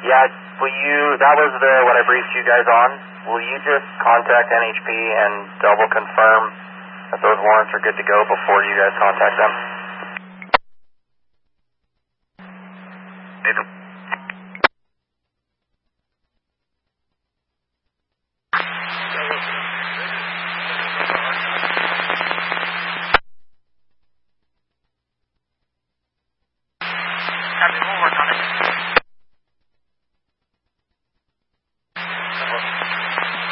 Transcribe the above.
Yeah, that was what I briefed you guys on. Will you just contact NHP and double confirm that those warrants are good to go before you guys contact them? Copy, we'll work on it.